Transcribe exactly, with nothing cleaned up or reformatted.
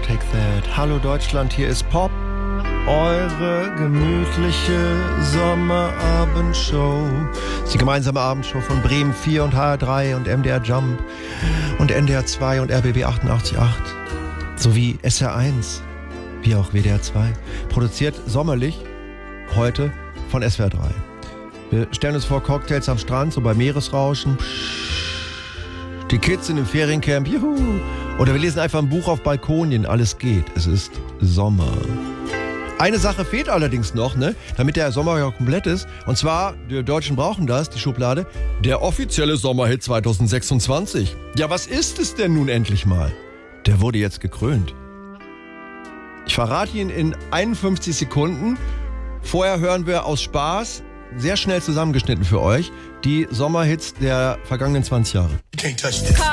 Take That. Hallo Deutschland, hier ist Pop. Eure gemütliche Sommerabendshow. Das ist die gemeinsame Abendshow von Bremen vier und H R drei und M D R Jump und N D R zwei und R B B achtundachtzig Komma acht sowie S R eins, wie auch W D R zwei. Produziert sommerlich heute von S W R drei. Wir stellen uns vor Cocktails am Strand, so bei Meeresrauschen. Die Kids sind im Feriencamp, juhu. Oder wir lesen einfach ein Buch auf Balkonien, alles geht. Es ist Sommer. Eine Sache fehlt allerdings noch, ne, damit der Sommer ja komplett ist. Und zwar, die Deutschen brauchen das, die Schublade, der offizielle Sommerhit zwanzig sechsundzwanzig. Ja, was ist es denn nun endlich mal? Der wurde jetzt gekrönt. Ich verrate ihn in einundfünfzig Sekunden. Vorher hören wir aus Spaß, sehr schnell zusammengeschnitten für euch, die Sommerhits der vergangenen zwanzig Jahre.